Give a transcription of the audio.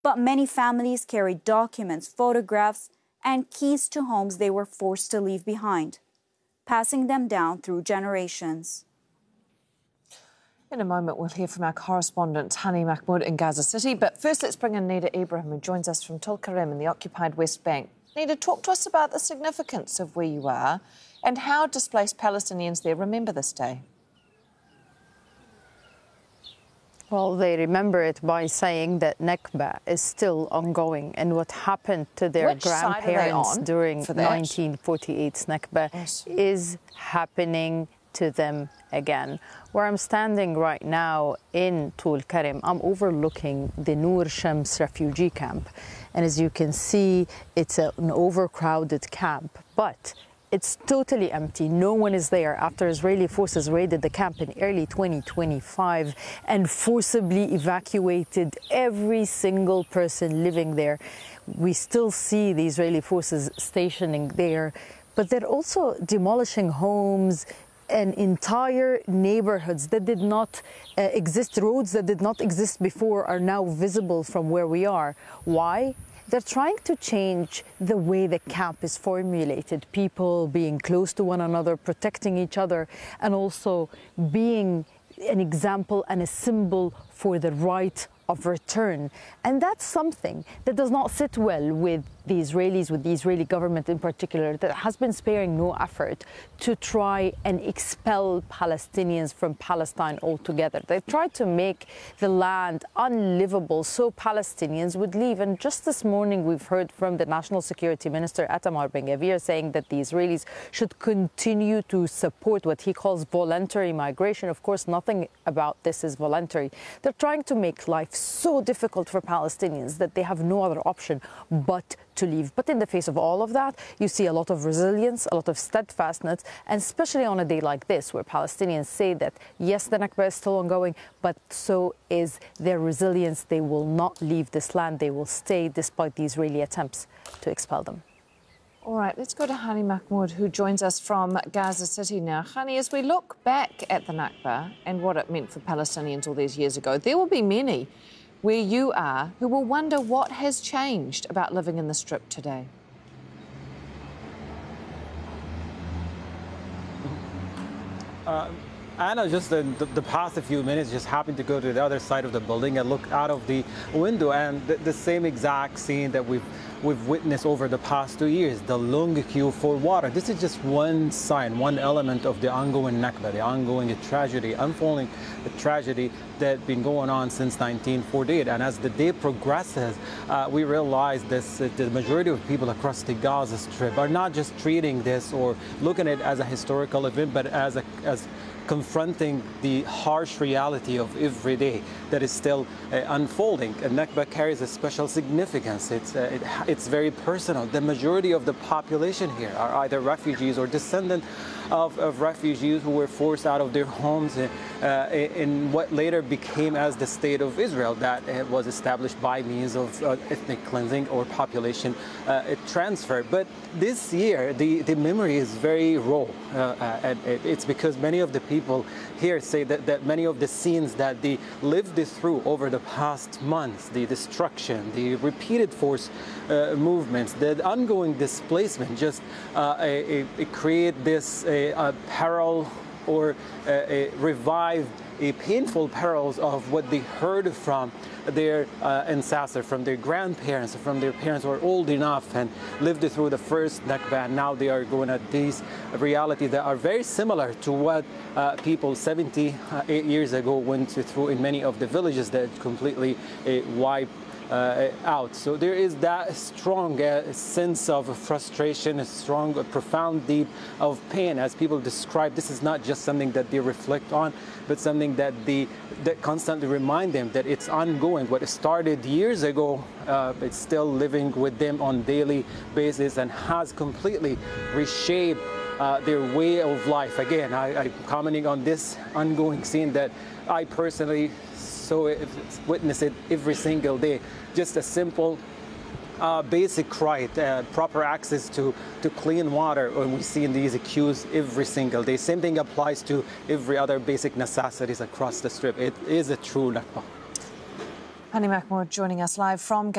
But many families carried documents, photographs, and keys to homes they were forced to leave behind, passing them down through generations. In a moment, we'll hear from our correspondent, Hani Mahmoud in Gaza City. But first, let's bring in Nida Ibrahim, who joins us from Tulkarem in the occupied West Bank. Nida, talk to us about the significance of where you are and how displaced Palestinians there remember this day. Well, they remember it by saying that Nakba is still ongoing, and what happened to their grandparents during 1948's Nakba is happening to them again. Where I'm standing right now in Tulkarem, I'm overlooking the Noor Shams refugee camp. And as you can see, it's an overcrowded camp, but it's totally empty. No one is there after Israeli forces raided the camp in early 2025 and forcibly evacuated every single person living there. We still see the Israeli forces stationing there, but they're also demolishing homes and entire neighborhoods that did not exist. Roads that did not exist before are now visible from where we are. Why? They're trying to change the way the camp is formulated, people being close to one another, protecting each other, and also being an example and a symbol for the right of return. And that's something that does not sit well with the Israelis, with the Israeli government in particular, that has been sparing no effort to try and expel Palestinians from Palestine altogether. They've tried to make the land unlivable so Palestinians would leave. And just this morning, we've heard from the National Security Minister, Itamar Ben-Gvir, saying that the Israelis should continue to support what he calls voluntary migration. Of course, nothing about this is voluntary. They're trying to make life so difficult for Palestinians that they have no other option but to leave. But in the face of all of that, you see a lot of resilience, a lot of steadfastness, and especially on a day like this, where Palestinians say that, yes, the Nakba is still ongoing, but so is their resilience. They will not leave this land. They will stay despite the Israeli attempts to expel them. All right, let's go to Hani Mahmoud, who joins us from Gaza City now. Hani, as we look back at the Nakba and what it meant for Palestinians all these years ago, there will be many where you are who will wonder what has changed about living in the Strip today. Anna, just the past few minutes, just happened to go to the other side of the building and look out of the window, and the same exact scene that we've witnessed over the past 2 years, the long queue for water. This is just one sign, one element of the ongoing Nakba, the ongoing tragedy, unfolding tragedy that's been going on since 1948. And as the day progresses, we realize this, the majority of people across the Gaza Strip are not just treating this or looking at it as a historical event, but as confronting the harsh reality of every day that is still unfolding. And Nakba carries a special significance. It's very personal. The majority of the population here are either refugees or descendants of refugees who were forced out of their homes in what later became as the State of Israel, that was established by means of ethnic cleansing or population transfer. But this year, the memory is very raw. And it's because many of the people here say that many of the scenes that they lived through over the past months, the destruction, the repeated force movements, the ongoing displacement, just create this peril or revive painful perils of what they heard from their ancestors, from their grandparents, from their parents who are old enough and lived through the first Nakba. Now they are going at these realities that are very similar to what people 78 years ago went through in many of the villages that completely wiped out. So there is that strong sense of frustration, a strong, profound deep of pain. As people describe, this is not just something that they reflect on, but something that constantly remind them that it's ongoing. What started years ago, it's still living with them on a daily basis and has completely reshaped their way of life. Again, I'm commenting on this ongoing scene that I personally witness it every single day. Just a simple, basic right, proper access to clean water, and we see in these queues every single day. Same thing applies to every other basic necessities across the Strip. It is a true Nakba. Hani Mahmoud joining us live from